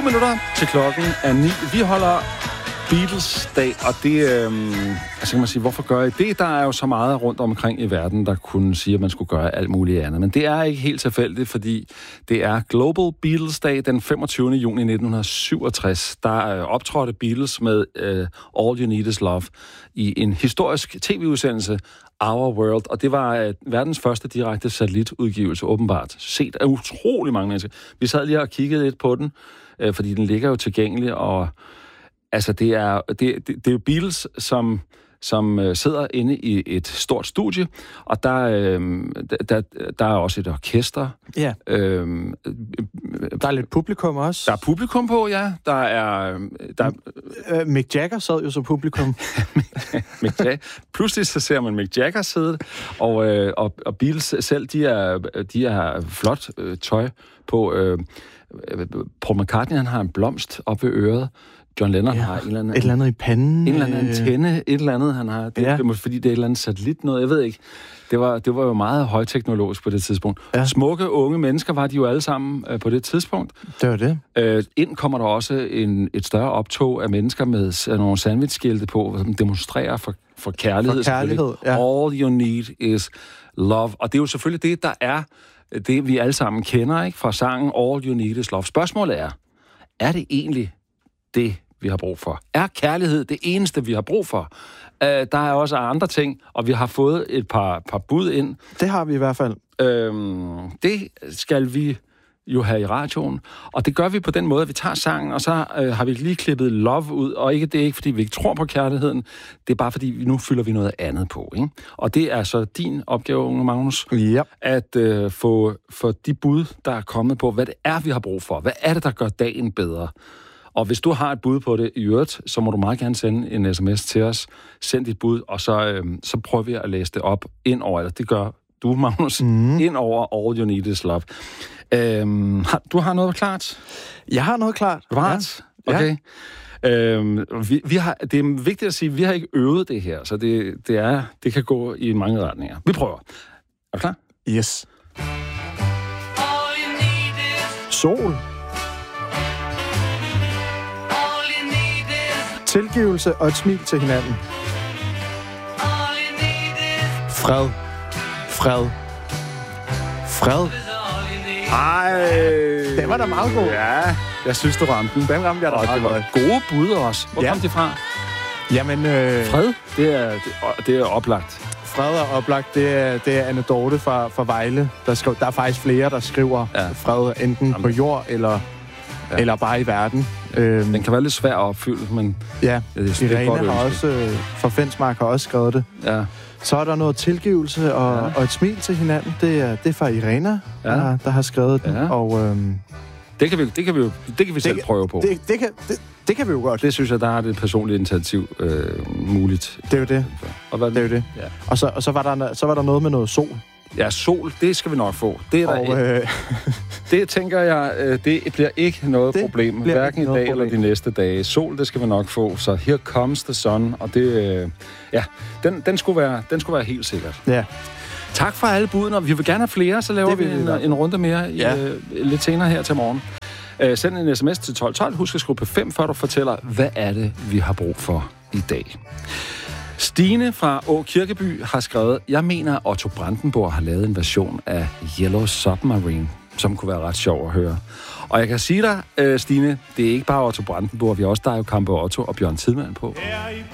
Minutter til klokken er 9. Vi holder Beatles-dag, og det, kan man sige, hvorfor gør I det? Der er jo så meget rundt omkring i verden, der kunne sige, at man skulle gøre alt muligt andet. Men det er ikke helt tilfældigt, fordi det er Global Beatles-dag den 25. juni 1967. Der optrådte Beatles med All You Need Is Love i en historisk tv-udsendelse, Our World, og det var verdens første direkte satellitudgivelse, åbenbart. Set af utrolig mange mennesker. Vi sad lige og kiggede lidt på den, fordi den ligger jo tilgængelig, og altså det er jo Beatles, som sidder inde i et stort studie, og der er også et orkester. Ja. Der er lidt publikum også. Der er publikum på, ja. Der er Mick Jagger sad jo som publikum. Mick Jagger. Pludselig så ser man Mick Jagger sidde, og Beatles selv, de har flot tøj på. Paul McCartney, han har en blomst op ved øret. John Lennon har en eller anden... Et eller andet i panden. En eller anden antenne, et eller andet, han har. Det er fordi, det er et eller andet satellit noget, jeg ved ikke. Det var jo meget højteknologisk på det tidspunkt. Ja. Smukke, unge mennesker var de jo alle sammen på det tidspunkt. Det var det. Ind kommer der også et større optog af mennesker med nogle sandwichskilte på, som demonstrerer for kærlighed. For kærlighed, ja. All you need is love. Og det er jo selvfølgelig det, der er det, vi alle sammen kender, ikke? Fra sangen All you need is love. Spørgsmålet er det egentlig det, vi har brug for? Er kærlighed det eneste, vi har brug for? Der er også andre ting, og vi har fået et par bud ind. Det har vi i hvert fald. Det skal vi jo have i radioen, og det gør vi på den måde, at vi tager sangen, og så har vi lige klippet love ud, og det er ikke, fordi vi ikke tror på kærligheden, det er bare, fordi nu fylder vi noget andet på, ikke? Og det er så din opgave, Magnus, at få de bud, der er kommet på, hvad det er, vi har brug for. Hvad er det, der gør dagen bedre? Og hvis du har et bud på det i øvrigt, så må du meget gerne sende en sms til os. Send dit bud, og så prøver vi at læse det op ind over, eller det gør du, Magnus, ind over All You Need Is Love. Du har noget klart? Jeg har noget klart. Klart? Ja. Okay. Vi har, det er vigtigt at sige, at vi har ikke øvet det her, så det kan gå i mange retninger. Vi prøver. Er du klar? Yes. Sol. Tilgivelse og et smil til hinanden. Fred. Fred. Fred. Ej. Den var da meget god. Ja, jeg synes, du ramte den. Den ramte jeg da meget godt. Gode bud også. Hvor kom de fra? Jamen, Fred, det er oplagt. Fred er oplagt. Det er Anne Dorte fra Vejle. Der er faktisk flere, der skriver fred, enten på jord eller bare i verden. Den kan være lidt svær at opfylde, men... Ja, Irene har også... fra Fensmark har også skrevet det. Ja. Så er der noget tilgivelse og et smil til hinanden. Det er fra Irena, der har skrevet den. Og, det kan vi selv prøve på. Det kan vi jo godt. Det synes jeg, der er det personlige initiativ muligt. Det er jo det. Og hvad det er jo det. Ja. Og så var der noget med noget sol. Ja, sol, det skal vi nok få. Det er der det tænker jeg, det bliver ikke noget problem, hverken i dag eller de næste dage. Sol, det skal vi nok få, så here comes the sun, og det, den skulle være helt sikkert. Ja. Tak for alle budene, og vi vil gerne have flere, så laver vi en runde mere lidt senere her til morgen. Send en sms til 1212, husk at skrive på 5, før du fortæller, hvad er det, vi har brug for i dag. Stine fra Å Kirkeby har skrevet, jeg mener, at Otto Brandenburg har lavet en version af Yellow Submarine, som kunne være ret sjov at høre. Og jeg kan sige dig, Stine, det er ikke bare Otto Brandenburg, vi har også Dario Campeotto og Bjørn Tidemand på.